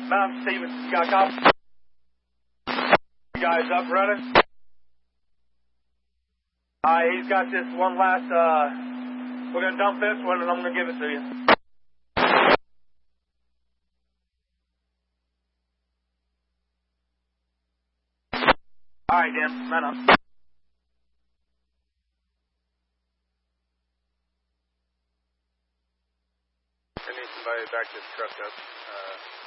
Mount Steven, you got a copy? You guys up running? He's got this one last, we're gonna dump this one and I'm gonna give it to you. Alright, Dan, man up. I need somebody to back this truck up.